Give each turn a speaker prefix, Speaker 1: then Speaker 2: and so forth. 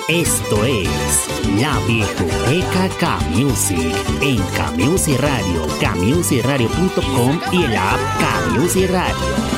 Speaker 1: Esto es La Discoteca K-Music en K-Music Radio, kmusicradio.com y el app K-Music Radio.